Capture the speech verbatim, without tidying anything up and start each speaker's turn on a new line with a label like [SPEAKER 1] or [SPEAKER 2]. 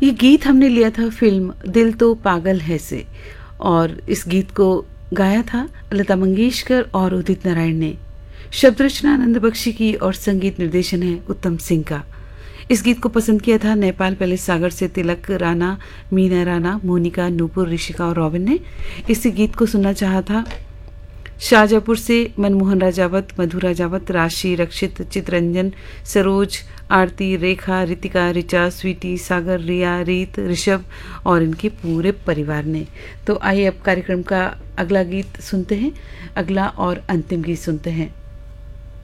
[SPEAKER 1] ये गीत हमने लिया था फिल्म दिल तो पागल है से, और इस गीत को गाया था लता मंगेशकर और उदित नारायण ने। शब्द रचना आनंद बख्शी की और संगीत निर्देशन है उत्तम सिंह का। इस गीत को पसंद किया था नेपाल पैलेस सागर से तिलक राणा, मीना राणा, मोनिका, नूपुर, ऋषिका और रॉबिन ने। इस गीत को सुनना चाहा था शाहजहाँपुर से मनमोहन राजावत, मधु राजावत, राशि, रक्षित, चितरंजन, सरोज, आरती, रेखा, रितिका, रिचा, स्वीटी, सागर, रिया, रीत, ऋषभ और इनके पूरे परिवार ने। तो आइए अब कार्यक्रम का अगला गीत सुनते हैं, अगला और अंतिम गीत सुनते हैं।